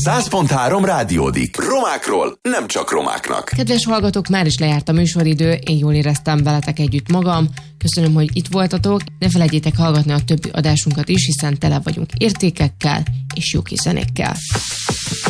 100.3 Rádiódik. Romákról, nem csak romáknak. Kedves hallgatók, már is lejárt a műsoridő, én jól éreztem veletek együtt magam. Köszönöm, hogy itt voltatok. Ne felejtjétek hallgatni a többi adásunkat is, hiszen tele vagyunk értékekkel és jó kis zenékkel.